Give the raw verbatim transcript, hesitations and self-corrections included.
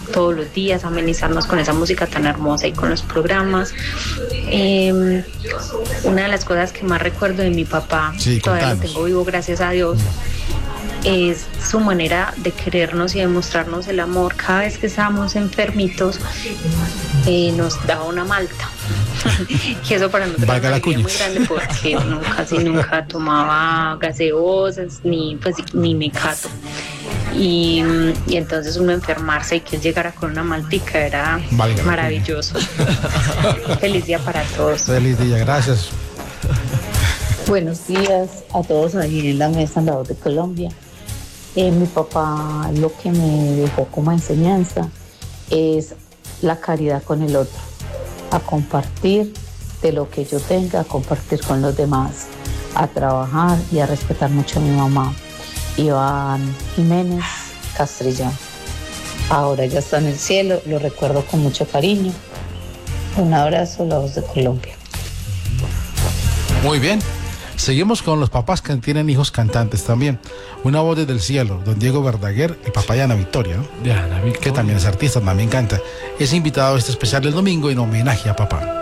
todos los días, amenizarnos con esa música tan hermosa y con los programas. Eh, una de las cosas que más recuerdo de mi papá, sí, todavía lo tengo vivo, gracias a Dios, es su manera de querernos y de mostrarnos el amor. Cada vez que estábamos enfermitos, eh, nos daba una malta. Y eso para nosotros Valga era la una alegría cuña. muy grande, porque no, casi nunca tomaba gaseosas ni, pues, ni mecato. Y, y entonces uno enfermarse y que él llegara con una maltica era Valga la maravilloso. Feliz día para todos. Feliz día, gracias. Buenos días a todos ahí en la mesa, en la voz de Colombia. Eh, mi papá lo que me dejó como enseñanza es la caridad con el otro, a compartir de lo que yo tenga, a compartir con los demás, a trabajar y a respetar mucho a mi mamá, Iván Jiménez Castrillón. Ahora ya está en el cielo, lo recuerdo con mucho cariño. Un abrazo, la voz de Colombia. Muy bien. Seguimos con los papás que tienen hijos cantantes también. Una voz desde el cielo, don Diego Verdaguer, el papá de Ana Victoria, ¿no? De Ana Victoria. Que también es artista, también canta. Es invitado a este especial del domingo en homenaje a papá.